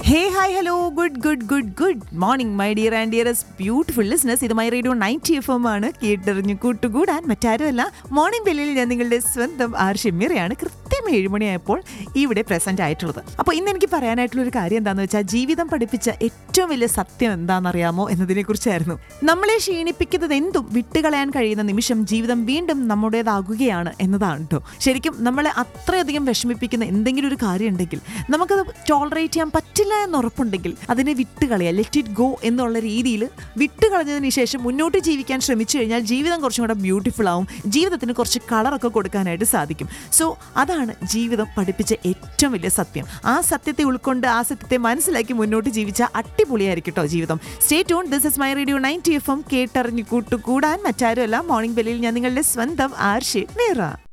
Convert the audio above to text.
Hey hi hello good morning my dear and dearest beautiful listeners. ഇത് my radio 90 FM ആണ്. കേട്ടെറിഞ്ഞു കൂട്ടുകൂടാൻ മറ്റാരുമല്ല, morning ബെല്ലിൽ ഞാൻ നിങ്ങളുടെ സ്വന്തം ഷിമ്മിറയാണ്. കൃത്യം 7 മണിയായപ്പോൾ ഇവിടെ പ്രസന്റ് ആയിട്ടുള്ളത്. അപ്പോൾ ഇന്ന് എനിക്ക് പറയാനായിട്ടുള്ള ഒരു കാര്യം എന്താണെന്ന് വെച്ചാൽ, ജീവിതം പഠിപ്പിച്ച ഏറ്റവും വലിയ സത്യം എന്താണെന്നറിയാമോ എന്നതിനെ കുറിച്ചായിരുന്നു. നമ്മളെ ക്ഷീണിപ്പിക്കുന്നത് എന്തും വിട്ടുകളയാൻ കഴിയുന്ന നിമിഷം ജീവിതം വീണ്ടും നമ്മുടേതാകുകയാണ് എന്നതാണ് കേട്ടോ. ശരിക്കും നമ്മളെ അത്രയധികം വിഷമിപ്പിക്കുന്ന എന്തെങ്കിലും ഒരു കാര്യം ഉണ്ടെങ്കിൽ, നമുക്കത് ടോളറേറ്റ് ചെയ്യാൻ പറ്റില്ല എന്നുറപ്പുണ്ടെങ്കിൽ അതിനെ വിട്ടുകളയുക, ലെറ്റ് ഇറ്റ് ഗോ എന്നുള്ള രീതിയിൽ വിട്ടുകളഞ്ഞതിന് ശേഷം മുന്നോട്ട് ജീവിക്കാൻ ശ്രമിച്ചു കഴിഞ്ഞാൽ ജീവിതം കുറച്ചും കൂടെ ബ്യൂട്ടിഫുൾ ആവും, ജീവിതത്തിന് കുറച്ച് കളറൊക്കെ കൊടുക്കാനായിട്ട് സാധിക്കും. സോ അതാണ് ജീവിതം പഠിപ്പിച്ച ഏറ്റവും വലിയ സത്യം. ആ സത്യത്തെ ഉൾക്കൊണ്ട് ആ സത്യത്തെ മനസ്സിലാക്കി മുന്നോട്ട് ജീവിച്ച അടിപൊളിയായിരിക്കും കേട്ടോ ജീവിതം. Stay tune, this is my radio 90 FM. കേട്ടറിഞ്ഞു കൂട്ടുകൂടാൻ മറ്റാരുമല്ല, മോർണിംഗ് ബെല്ലിൽ ഞാൻ നിങ്ങളുടെ സ്വന്തം ആർഷി മീറ.